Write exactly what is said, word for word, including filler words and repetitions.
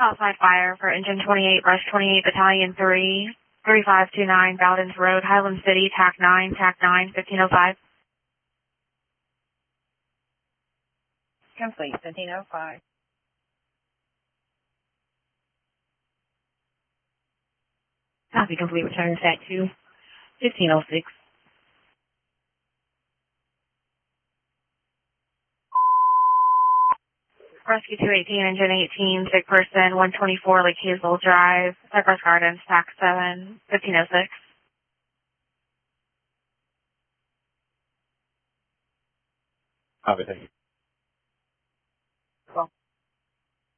Outside fire for Engine twenty-eight, Rush twenty-eight, Battalion three, three five two nine, Bowdens Road, Highland City, T A C nine, T A C nine, fifteen oh five. Complete, fifteen oh five. Copy complete, return T A C two, fifteen oh six. Rescue two eighteen, Engine eighteen, sick person, one twenty-four Lake Hazel Drive, Cypress Gardens, T A C seven, fifteen oh six. Copy, thank you.